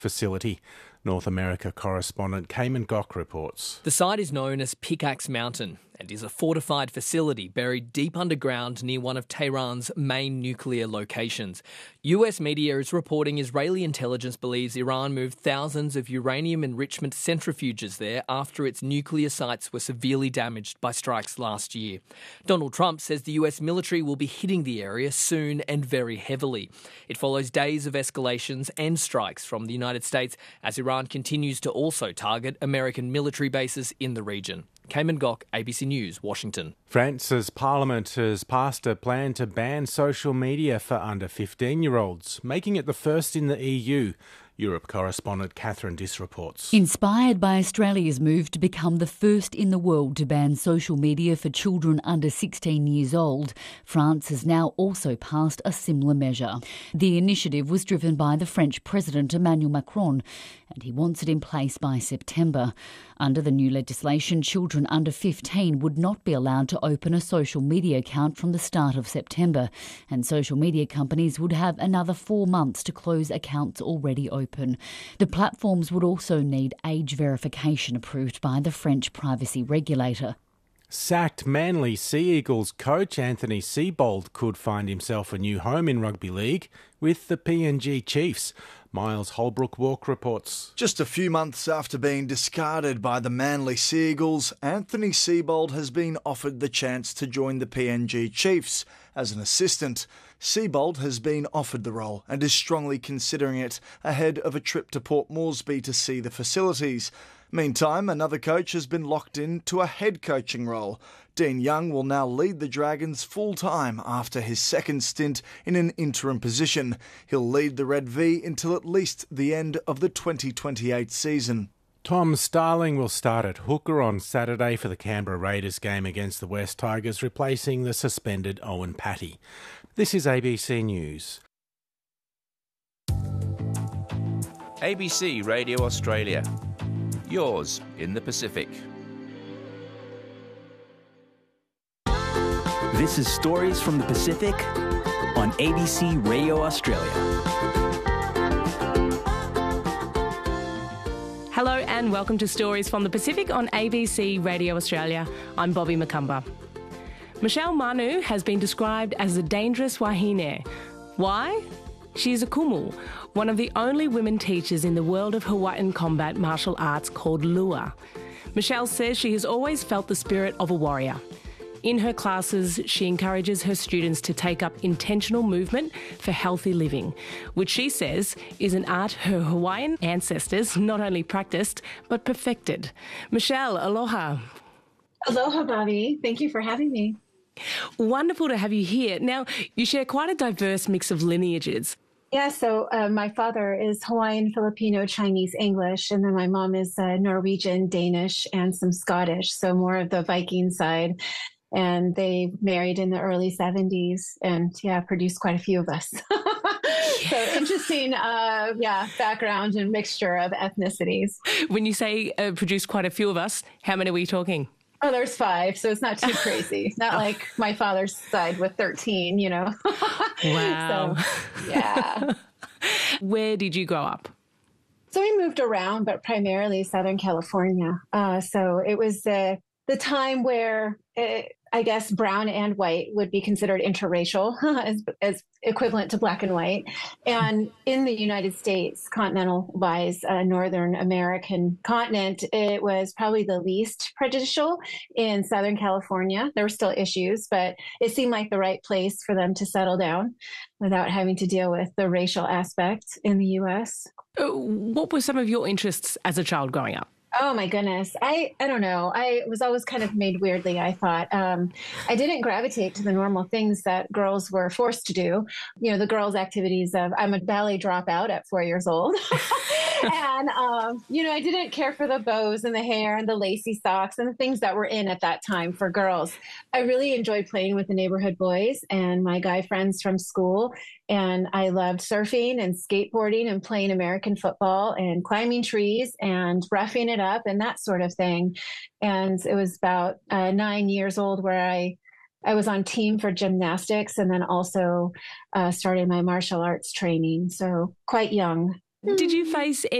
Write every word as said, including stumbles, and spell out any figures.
facility. North America correspondent Cayman Gok reports. The site is known as Pickaxe Mountain and is a fortified facility buried deep underground near one of Tehran's main nuclear locations. U S media is reporting Israeli intelligence believes Iran moved thousands of uranium enrichment centrifuges there after its nuclear sites were severely damaged by strikes last year. Donald Trump says the U S military will be hitting the area soon and very heavily. It follows days of escalations and strikes from the United States as Iran continues to also target American military bases in the region. Cayman Gok, A B C News, Washington. France's parliament has passed a plan to ban social media for under fifteen-year-olds, making it the first in the E U. Europe correspondent Catherine Diss reports. Inspired by Australia's move to become the first in the world to ban social media for children under sixteen years old, France has now also passed a similar measure. The initiative was driven by the French President Emmanuel Macron, and he wants it in place by September. Under the new legislation, children under fifteen would not be allowed to open a social media account from the start of September, and social media companies would have another four months to close accounts already open. The platforms would also need age verification approved by the French privacy regulator. Sacked Manly Sea Eagles coach Anthony Seibold could find himself a new home in rugby league with the P N G Chiefs. Miles Holbrook-Walk reports. Just a few months after being discarded by the Manly Sea Eagles, Anthony Seibold has been offered the chance to join the P N G Chiefs as an assistant. Seibold has been offered the role and is strongly considering it ahead of a trip to Port Moresby to see the facilities. Meantime, another coach has been locked in to a head coaching role. Dean Young will now lead the Dragons full-time after his second stint in an interim position. He'll lead the Red V until at least the end of the twenty twenty-eight season. Tom Starling will start at hooker on Saturday for the Canberra Raiders game against the West Tigers, replacing the suspended Owen Patty. This is A B C News. A B C Radio Australia. Yours in the Pacific. This is Stories from the Pacific on A B C Radio Australia. Hello and welcome to Stories from the Pacific on A B C Radio Australia. I'm Bobby McCumber. Michelle Manu has been described as a dangerous wahine. Why? She is a kumu, one of the only women teachers in the world of Hawaiian combat martial arts called Lua. Michelle says she has always felt the spirit of a warrior. In her classes, she encourages her students to take up intentional movement for healthy living, which she says is an art her Hawaiian ancestors not only practiced, but perfected. Michelle, aloha. Aloha, Bobby. Thank you for having me. Wonderful to have you here. Now, you share quite a diverse mix of lineages. Yeah, so uh, my father is Hawaiian, Filipino, Chinese, English, and then my mom is uh, Norwegian, Danish, and some Scottish, so more of the Viking side. And they married in the early seventies and, yeah, produced quite a few of us. So interesting, uh, yeah, background and mixture of ethnicities. When you say uh, produced quite a few of us, how many were you talking? Oh, there's five, so it's not too crazy. Not like my father's side with thirteen, you know. Wow. So, yeah. Where did you grow up? So we moved around, but primarily Southern California. Uh, so it was uh, the time where, it, I guess, brown and white would be considered interracial as, as equivalent to black and white. And in the United States, continental-wise, uh, Northern American continent, it was probably the least prejudicial. In Southern California, there were still issues, but it seemed like the right place for them to settle down without having to deal with the racial aspect in the U S. Uh, what were some of your interests as a child growing up? Oh, my goodness. I, I don't know. I was always kind of made weirdly, I thought. Um, I didn't gravitate to the normal things that girls were forced to do. You know, the girls' activities of, I'm a ballet dropout at four years old. and, um, you know, I didn't care for the bows and the hair and the lacy socks and the things that were in at that time for girls. I really enjoyed playing with the neighborhood boys and my guy friends from school. And I loved surfing and skateboarding and playing American football and climbing trees and roughing it up and that sort of thing. And it was about uh, nine years old where I, I was on team for gymnastics and then also uh, started my martial arts training. So quite young. Did you face